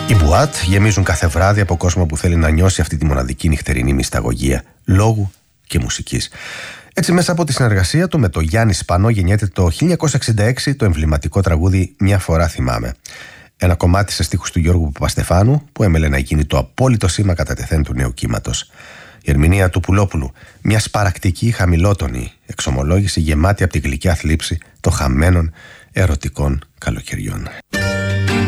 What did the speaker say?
Οι μπουάτ γεμίζουν κάθε βράδυ από κόσμο που θέλει να νιώσει αυτή τη μοναδική νυχτερινή μυσταγωγία λόγου και μουσικής. Έτσι, μέσα από τη συνεργασία του με το Γιάννη Σπανό γεννιέται το 1966 το εμβληματικό τραγούδι «Μια φορά θυμάμαι». Ένα κομμάτι σε στίχους του Γιώργου Παπαστεφάνου που έμελε να γίνει το απόλυτο σήμα κατά τεθέν του νέου κύματος. Η ερμηνεία του Πουλόπουλου, μια σπαρακτική χαμηλότονη εξομολόγηση γεμάτη από τη γλυκιά θλίψη των χαμένων ερωτικών καλοκαιριών.